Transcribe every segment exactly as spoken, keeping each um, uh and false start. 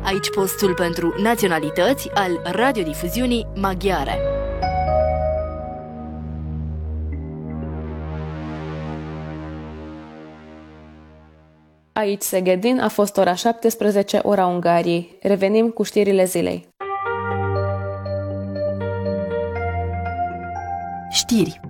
Aici postul pentru naționalități al radiodifuziunii maghiare. Aici Szegedin a fost ora șaptesprezece, ora Ungariei. Revenim cu știrile zilei. Știri.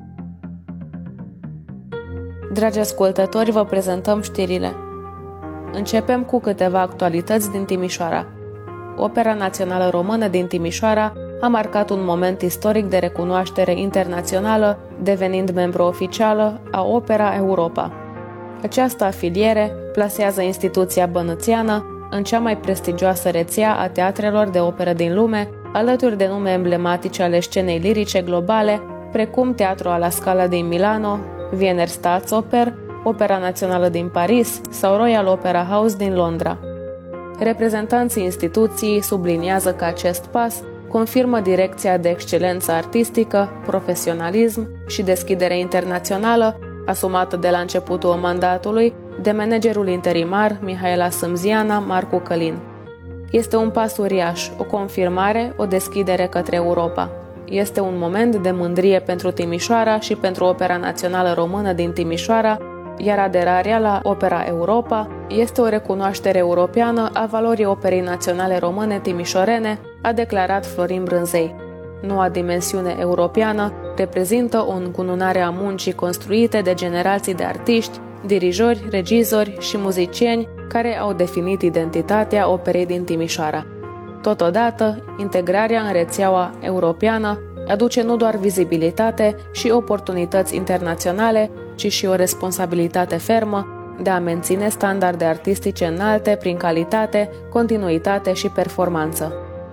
Dragi ascultători, vă prezentăm știrile. Începem cu câteva actualități din Timișoara. Opera Națională Română din Timișoara a marcat un moment istoric de recunoaștere internațională, devenind membru oficială a Opera Europa. Această afiliere plasează instituția bănățeană în cea mai prestigioasă rețea a teatrelor de operă din lume, alături de nume emblematice ale scenei lirice globale, precum Teatru alla Scala din Milano, Wiener Staatsoper, Opera Națională din Paris sau Royal Opera House din Londra. Reprezentanții instituției subliniază că acest pas confirmă direcția de excelență artistică, profesionalism și deschidere internațională asumată de la începutul mandatului de managerul interimar Mihaela Sâmziana Marcu Călin. Este un pas uriaș, o confirmare, o deschidere către Europa. Este un moment de mândrie pentru Timișoara și pentru Opera Națională Română din Timișoara, iar aderarea la Opera Europa este o recunoaștere europeană a valorii Operei Naționale Române timișorene, a declarat Florin Brânzei. Noua dimensiune europeană reprezintă o încununare a muncii construite de generații de artiști, dirijori, regizori și muzicieni care au definit identitatea operei din Timișoara. Totodată, integrarea în rețeaua europeană aduce nu doar vizibilitate și oportunități internaționale, ci și o responsabilitate fermă de a menține standarde artistice înalte prin calitate, continuitate și performanță.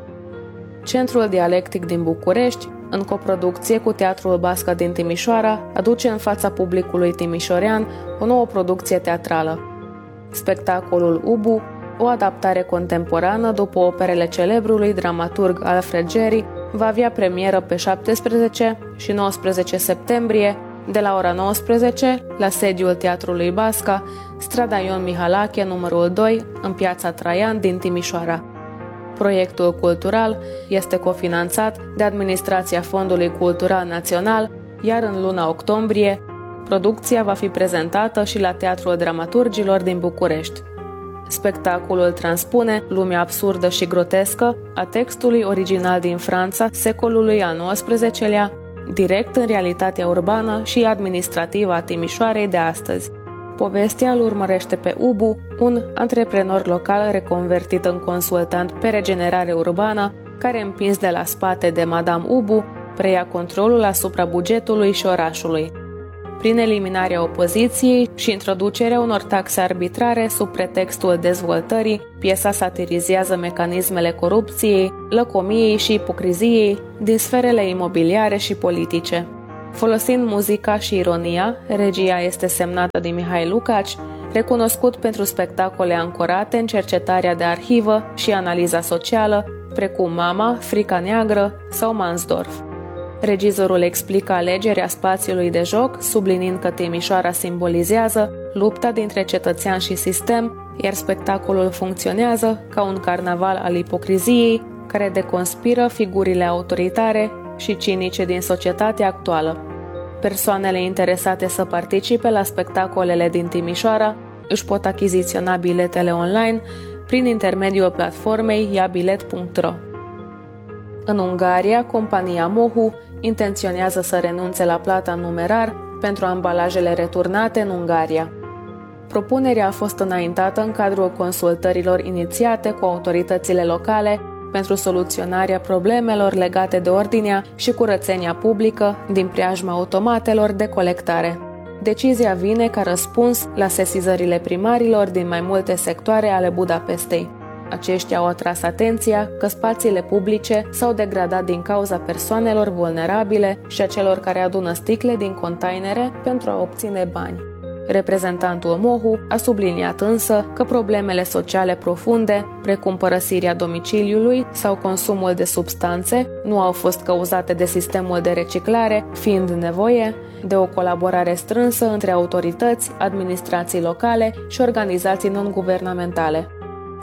Centrul Dialectic din București, în coproducție cu Teatrul Bască din Timișoara, aduce în fața publicului timișorean o nouă producție teatrală. Spectacolul Ubu, o adaptare contemporană după operele celebrului dramaturg Alfred Jarry, va avea premieră pe șaptesprezece și nouăsprezece septembrie, de la ora nouăsprezece, la sediul Teatrului Basca, strada Ion Mihalache, numărul doi, în Piața Traian din Timișoara. Proiectul cultural este cofinanțat de Administrația Fondului Cultural Național, iar în luna octombrie, producția va fi prezentată și la Teatrul Dramaturgilor din București. Spectacolul transpune lumea absurdă și grotescă a textului original din Franța secolului al nouăsprezecelea, direct în realitatea urbană și administrativă a Timișoarei de astăzi. Povestea îl urmărește pe Ubu, un antreprenor local reconvertit în consultant pe regenerare urbană, care, împins de la spate de Madame Ubu, preia controlul asupra bugetului și orașului. Prin eliminarea opoziției și introducerea unor taxe arbitrare sub pretextul dezvoltării, piesa satirizează mecanismele corupției, lăcomiei și ipocriziei din sferele imobiliare și politice. Folosind muzica și ironia, regia este semnată de Mihai Lucaci, recunoscut pentru spectacole ancorate în cercetarea de arhivă și analiza socială, precum Mama, Frica Neagră sau Mansdorf. Regizorul explică alegerea spațiului de joc, subliniind că Timișoara simbolizează lupta dintre cetățean și sistem, iar spectacolul funcționează ca un carnaval al ipocriziei, care deconspiră figurile autoritare și cinice din societatea actuală. Persoanele interesate să participe la spectacolele din Timișoara își pot achiziționa biletele online prin intermediul platformei iabilet punct ro. În Ungaria, compania Mohu intenționează să renunțe la plata în numerar pentru ambalajele returnate în Ungaria. Propunerea a fost înaintată în cadrul consultărilor inițiate cu autoritățile locale pentru soluționarea problemelor legate de ordinea și curățenia publică din preajma automatelor de colectare. Decizia vine ca răspuns la sesizările primarilor din mai multe sectoare ale Budapestei. Aceștia au atras atenția că spațiile publice s-au degradat din cauza persoanelor vulnerabile și a celor care adună sticle din containere pentru a obține bani. Reprezentantul Mohu a subliniat însă că problemele sociale profunde, precum părăsirea domiciliului sau consumul de substanțe, nu au fost cauzate de sistemul de reciclare, fiind nevoie de o colaborare strânsă între autorități, administrații locale și organizații non-guvernamentale.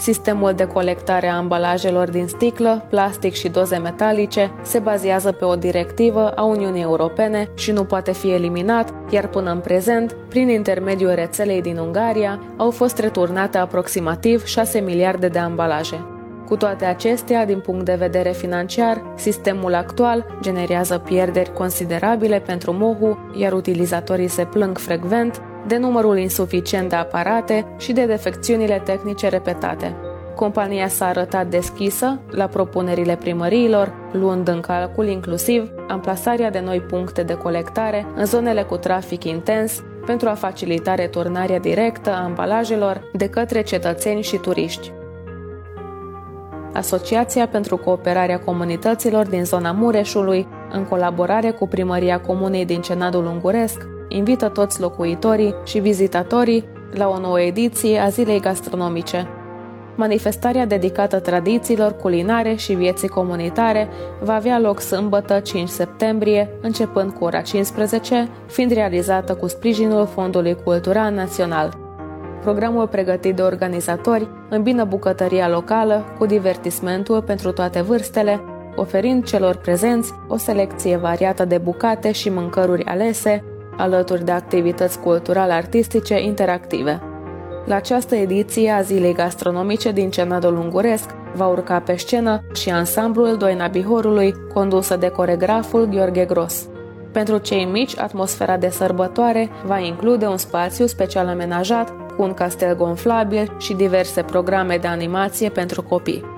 Sistemul de colectare a ambalajelor din sticlă, plastic și doze metalice se bazează pe o directivă a Uniunii Europene și nu poate fi eliminat, iar până în prezent, prin intermediul rețelei din Ungaria, au fost returnate aproximativ șase miliarde de ambalaje. Cu toate acestea, din punct de vedere financiar, sistemul actual generează pierderi considerabile pentru Mohu, iar utilizatorii se plâng frecvent de numărul insuficient de aparate și de defecțiunile tehnice repetate. Compania s-a arătat deschisă la propunerile primăriilor, luând în calcul inclusiv amplasarea de noi puncte de colectare în zonele cu trafic intens pentru a facilita returnarea directă a ambalajelor de către cetățeni și turiști. Asociația pentru Cooperarea Comunităților din zona Mureșului, în colaborare cu Primăria Comunei din Cenadul Unguresc, invită toți locuitorii și vizitatorii la o nouă ediție a Zilei Gastronomice. Manifestarea dedicată tradițiilor culinare și vieții comunitare va avea loc sâmbătă cinci septembrie, începând cu ora cincisprezece, fiind realizată cu sprijinul Fondului Cultural Național. Programul pregătit de organizatori îmbină bucătăria locală cu divertismentul pentru toate vârstele, oferind celor prezenți o selecție variată de bucate și mâncăruri alese, alături de activități cultural-artistice interactive. La această ediție a Zilei Gastronomice din Cenadul Unguresc va urca pe scenă și ansamblul Doina Bihorului, condusă de coregraful Gheorghe Gros. Pentru cei mici, atmosfera de sărbătoare va include un spațiu special amenajat cu un castel gonflabil și diverse programe de animație pentru copii.